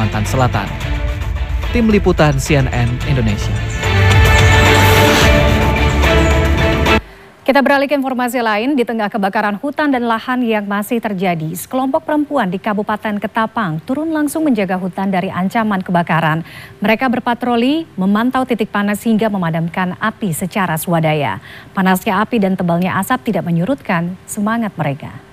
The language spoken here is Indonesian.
Kalimantan Selatan. Tim Liputan CNN Indonesia. Kita beralih ke informasi lain. Di tengah kebakaran hutan dan lahan yang masih terjadi, sekelompok perempuan di Kabupaten Ketapang turun langsung menjaga hutan dari ancaman kebakaran. Mereka berpatroli, memantau titik panas hingga memadamkan api secara swadaya. Panasnya api dan tebalnya asap tidak menyurutkan semangat mereka.